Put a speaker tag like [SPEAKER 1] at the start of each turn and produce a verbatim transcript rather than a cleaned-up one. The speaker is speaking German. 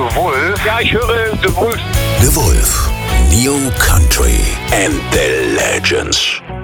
[SPEAKER 1] Wolf. Ja, ich höre The Wolf.
[SPEAKER 2] The Wolf. New Country and the Legends.